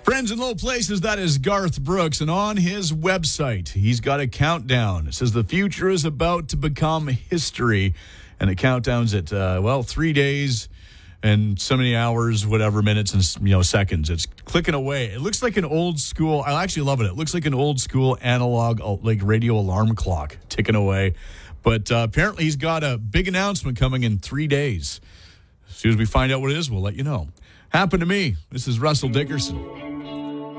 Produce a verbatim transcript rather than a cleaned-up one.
Friends in Low Places, that is Garth Brooks. And on his website, he's got a countdown. It says the future is about to become history. And the countdown's at, uh, well, three days and so many hours, whatever, minutes and, you know, seconds. It's clicking away. It looks like an old school, I actually love it. It looks like an old school analog, like radio alarm clock ticking away. But uh, apparently he's got a big announcement coming in three days. As soon as we find out what it is, we'll let you know. Happened to me. This is Russell Dickerson.